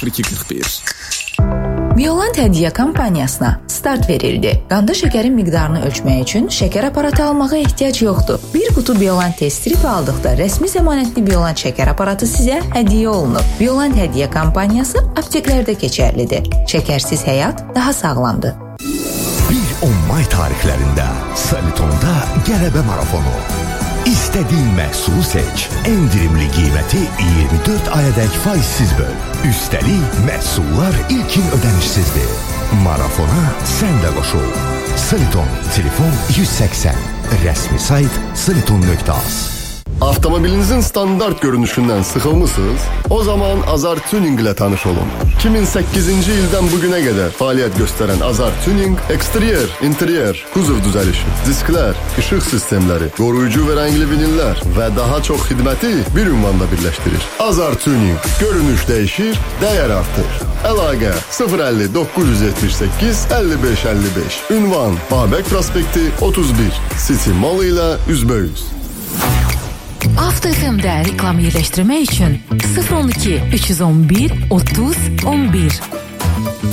0241. Bioland Hədiyyə kampaniyasına start verildi. Qanda şəkərin miqdarını ölçmək üçün şəkər aparatı almağa ehtiyac yoxdur. Bir qutu Bioland test stripi aldıqda rəsmi zəmanətli Bioland şəkər aparatı sizə hədiyyə olunur. Bioland Hədiyyə kampaniyası apteklərdə keçərlidir. Şəkərsiz həyat daha sağlamdır. 10 may tarixlərində Salitonda qələbə marafonu. İstədiyin məhsulu seç. Endirimli qiyməti 24 ayadək faizsiz böl. Üstəlik məhsullar ilkin ödənişsizdir. Marafona sən də qoşul. Saliton, telefon 180. Rəsmi sayt saliton.az. Avtomobilinizin standart görünüşündən sıxılmısınız? O zaman Azar Tuning ilə tanış olun. 2008-ci ildən bugünə qədər fəaliyyət göstərən Azar Tuning, eksteryer, interyer, kuzov düzəlişi, disklər, işıq sistemləri, qoruyucu və rəngli vinillər və daha çox xidməti bir ünvanda birləşdirir. Azar Tuning, görünüş dəyişir, dəyər artır. Əlaqə 050 978 55 55. Ünvan Babək prospekti 31. City Mall ilə üzbəyüz. Avto FM-də reklam yerləşdirmək üçün 012 311 30 11